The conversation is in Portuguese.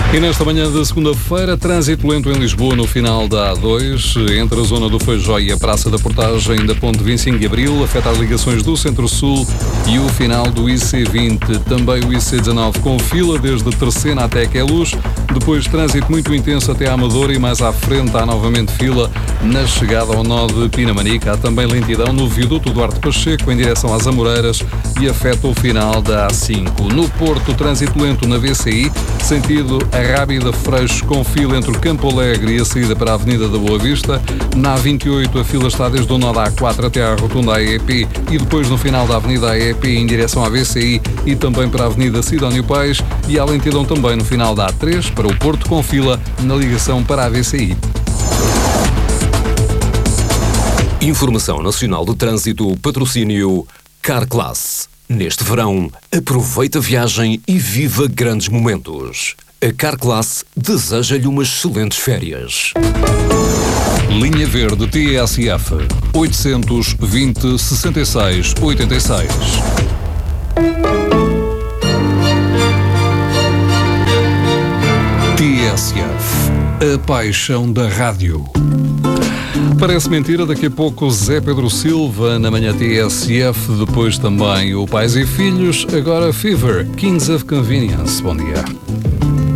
E nesta manhã de segunda-feira, trânsito lento em Lisboa no final da A2, entre a zona do Feijó e a Praça da Portagem da Ponte 25 de Abril, afeta as ligações do Centro-Sul e o final do IC20. Também o IC19 com fila desde Terceira até Queluz, depois trânsito muito intenso até a Amadora e mais à frente há novamente fila na chegada ao nó de Pinamanique. Há também lentidão no viaduto Duarte Pacheco em direção às Amoreiras e afeta o final da A5. No Porto, trânsito lento na VCI, sentido Rábida Freixo com fila entre o Campo Alegre e a saída para a Avenida da Boa Vista. Na A28 a fila está desde o nó da A4 até à rotunda AEP e depois no final da Avenida AEP em direção à VCI e também para a Avenida Sidónio Pais, e há lentidão também no final da A3 para o Porto com fila na ligação para a VCI. Informação Nacional de Trânsito, patrocínio Carclass. Neste verão, aproveita a viagem e viva grandes momentos. A Carclass deseja-lhe umas excelentes férias. Linha Verde TSF 820 66 86. TSF, a paixão da rádio. Parece mentira, daqui a pouco Zé Pedro Silva na manhã TSF, depois também o Pais e Filhos, agora Fever, Kings of Convenience. Bom dia.